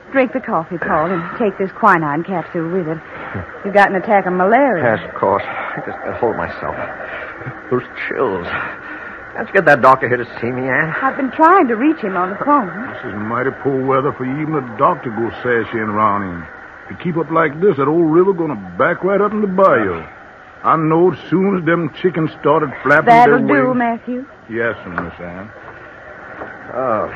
Drink the coffee, Paul, and take this quinine capsule with it. You've got an attack of malaria. Yes, of course. I just can't hold myself. Those chills. Can't you get that doctor here to see me, Ann? I've been trying to reach him on the phone. This is mighty poor weather for even a doctor to go sashaying around in. If you keep up like this, that old river gonna back right up in the bayou. I know as soon as them chickens started flapping That'll their do, wings... Matthew. Yes, Miss Ann. Oh.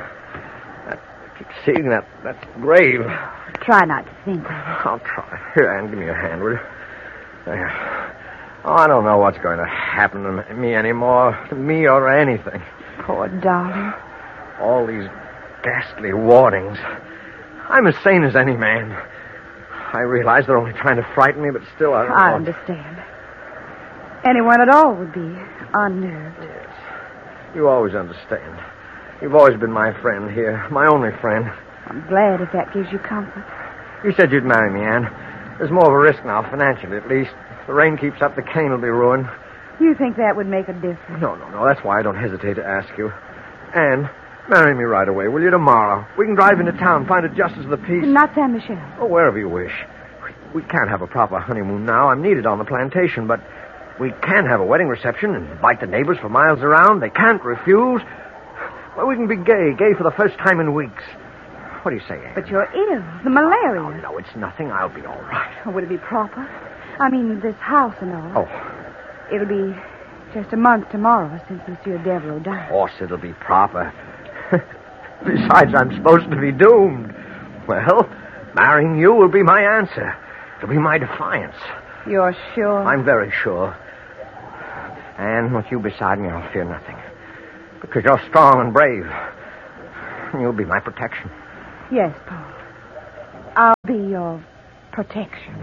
I keep seeing that grave. Try not to think of it. I'll try. Here, Ann, give me your hand, will you? There. Oh, I don't know what's going to happen to me anymore. To me or anything. Poor darling. All these ghastly warnings. I'm as sane as any man. I realize they're only trying to frighten me, but still I don't I want... understand. Anyone at all would be unnerved. Yes. You always understand. You've always been my friend here. My only friend. I'm glad if that gives you comfort. You said you'd marry me, Ann. There's more of a risk now, financially at least. If the rain keeps up, the cane will be ruined. You think that would make a difference? No. That's why I don't hesitate to ask you. Ann, marry me right away, will you, tomorrow? We can drive into town, find a justice of the peace. Not San Michelle. Oh, wherever you wish. We can't have a proper honeymoon now. I'm needed on the plantation, but we can have a wedding reception and invite the neighbors for miles around. They can't refuse. Well, we can be gay for the first time in weeks. What do you say, Ann? But you're ill. The malaria. Oh, no, it's nothing. I'll be all right. Would it be proper? I mean, this house and all. Oh. It'll be just a month tomorrow since Monsieur Devereaux died. Of course it'll be proper. Besides, I'm supposed to be doomed. Well, marrying you will be my answer. It'll be my defiance. You're sure? I'm very sure. And with you beside me, I'll fear nothing. Because you're strong and brave. You'll be my protection. Yes, Paul. I'll be your protection.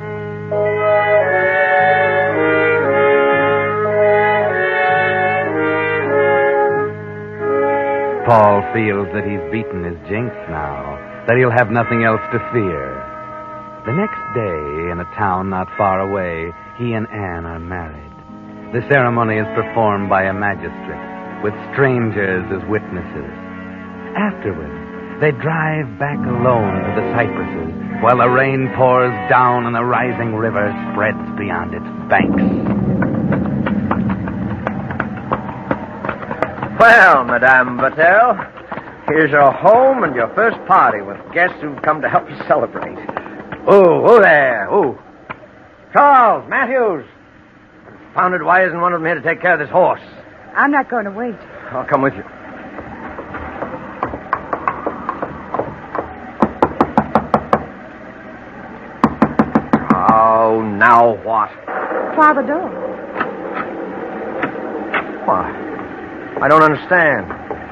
Paul feels that he's beaten his jinx now, that he'll have nothing else to fear. The next day, in a town not far away, he and Anne are married. The ceremony is performed by a magistrate, with strangers as witnesses. Afterward, they drive back alone to the cypresses, while the rain pours down and a rising river spreads beyond its banks. Well, Madame Battelle, here's your home and your first party with guests who've come to help you celebrate. Oh there. Oh. Charles, Matthews. Confounded, why isn't one of them here to take care of this horse? I'm not going to wait. I'll come with you. Oh, now what? Try the door. What? I don't understand.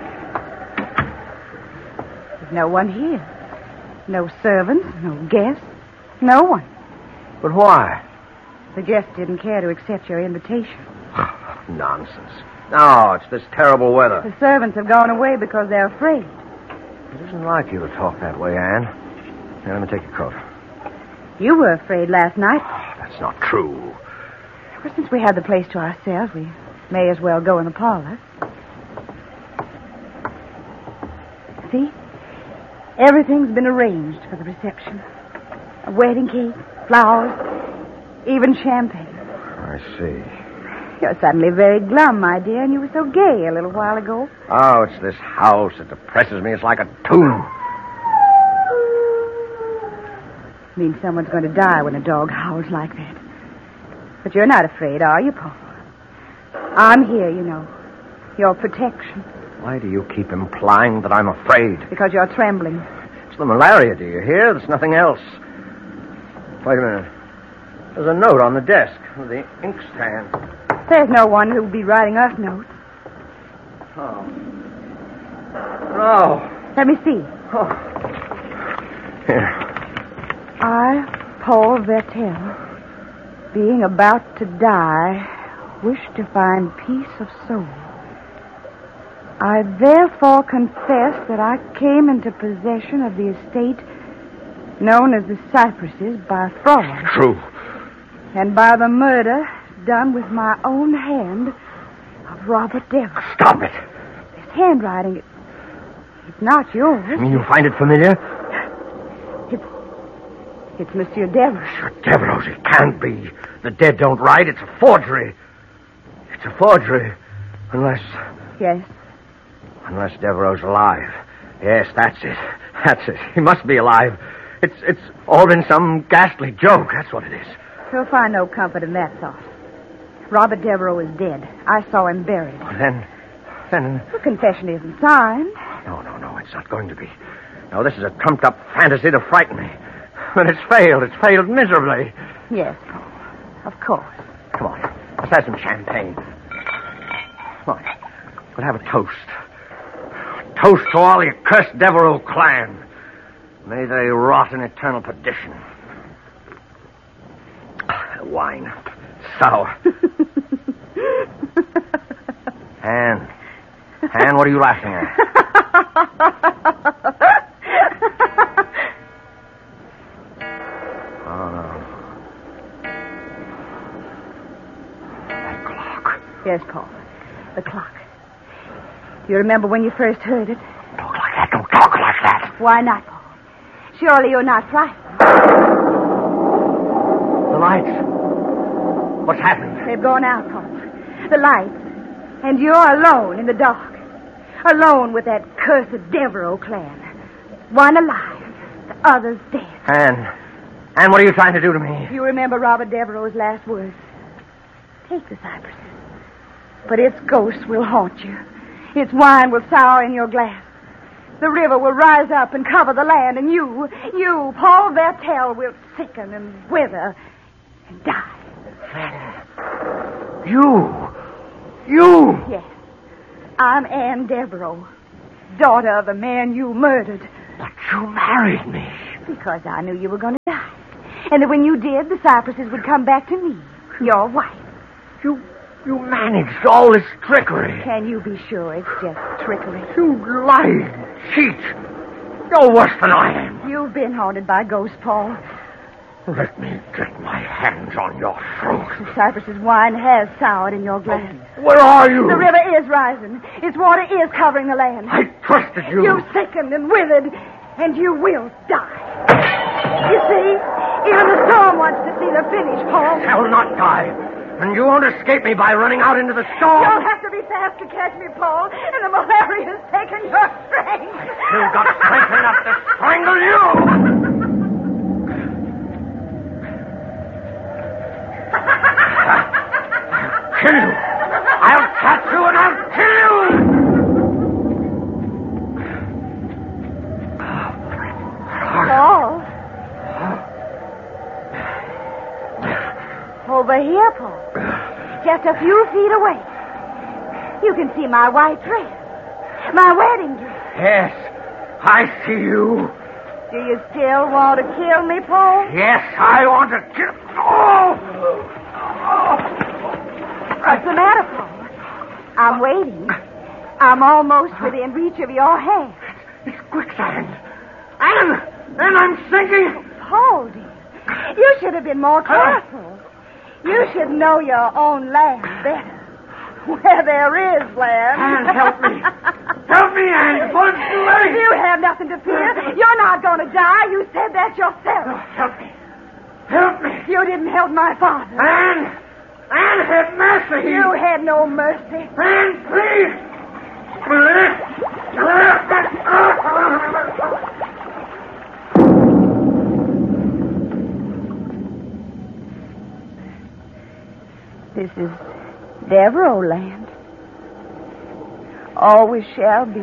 There's no one here. No servants, no guests, no one. But why? The guests didn't care to accept your invitation. Nonsense. No, it's this terrible weather. The servants have gone away because they're afraid. It isn't like you to talk that way, Anne. Here, let me take your coat. You were afraid last night. Oh, that's not true. Well, since we had the place to ourselves, we may as well go in the parlor. See? Everything's been arranged for the reception. A wedding cake, flowers, even champagne. I see. You're suddenly very glum, my dear, and you were so gay a little while ago. Oh, it's this house that depresses me. It's like a tomb. Means someone's going to die when a dog howls like that. But you're not afraid, are you, Paul? I'm here, you know. Your protection. Why do you keep implying that I'm afraid? Because you're trembling. It's the malaria, do you hear? There's nothing else. Wait a minute. There's a note on the desk with the inkstand. There's no one who'll be writing us notes. Oh. No. Let me see. Oh. Here. I, Paul Vertel, being about to die, wish to find peace of soul. I therefore confess that I came into possession of the estate known as the Cypresses by fraud. True. And by the murder done with my own hand of Robert Devereaux. Stop it. This handwriting, it's not yours. You mean you find it familiar? It's Monsieur Devereux. Monsieur Devereux, it can't be. The dead don't write. It's a forgery. It's a forgery. Unless Yes? Devereux's alive. Yes, that's it. That's it. He must be alive. It's all been some ghastly joke. That's what it is. You'll find no comfort in that thought. Robert Devereux is dead. I saw him buried. Then... The confession isn't signed. No, it's not going to be. No, this is a trumped-up fantasy to frighten me. But it's failed. It's failed miserably. Yes, Paul. Of course. Come on. Let's have some champagne. Come on. We'll have a toast. A toast to all the accursed Devereux clan. May they rot in eternal perdition. Wine. Sour. Anne, what are you laughing at? Oh, no. That clock. Yes, Paul. The clock. Do you remember when you first heard it? Talk like that. Don't talk like that. Why not, Paul? Surely you're not frightened. The lights. What's happened? They've gone out, Paul. The lights. And you're alone in the dark. Alone with that cursed Devereux clan. One alive, the other's dead. Anne, what are you trying to do to me? You remember Robert Devereux's last words. Take the cypresses. But its ghost will haunt you. Its wine will sour in your glass. The river will rise up and cover the land, and you, Paul Vertel, will sicken and wither and die. You! Yes. I'm Anne Devereux, daughter of the man you murdered. But you married me. Because I knew you were going to die. And that when you did, the cypresses would come back to me, your wife. You managed all this trickery. Can you be sure it's just trickery? You lied, cheat. You're worse than I am. You've been haunted by ghosts, Paul. Let me get my hands on your throat. The cypress's wine has soured in your glass. Where are you? The river is rising. Its water is covering the land. I trusted you. You sickened and withered, and you will die. You see, even the storm wants to see the finish, Paul. Shall not die. And you won't escape me by running out into the storm. You'll have to be fast to catch me, Paul, and the malaria's taken your strength. I've got strength enough to strangle you. I'll kill you. I'll catch you and I'll kill you. Paul. Over here, Paul. Just a few feet away. You can see my white dress. My wedding dress. Yes, I see you. Do you still want to kill me, Paul? Yes, I want to kill... Oh! What's the matter, Paul? I'm waiting. I'm almost within reach of your hand. It's quicksand. Anne, I'm sinking. Paul, dear, you should have been more careful. You should know your own land better. Where there is land. Anne, help me. Help me, Anne, before it's too late. You have nothing to fear. You're not going to die. You said that yourself. Oh, help me. Help me. You didn't help my father. Anne, have mercy. You had no mercy. Anne, please. This is Devereux land. Always shall be.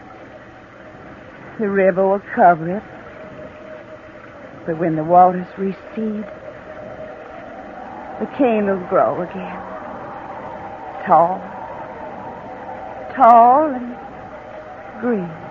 The river will cover it. But when the waters recede, the cane will grow again. Tall and green.